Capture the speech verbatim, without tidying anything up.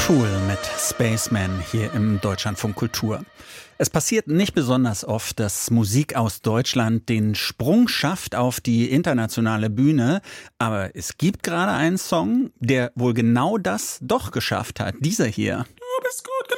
Tool mit Spaceman hier im Deutschlandfunk Kultur. Es passiert nicht besonders oft, dass Musik aus Deutschland den Sprung schafft auf die internationale Bühne. Aber es gibt gerade einen Song, der wohl genau das doch geschafft hat. Dieser hier.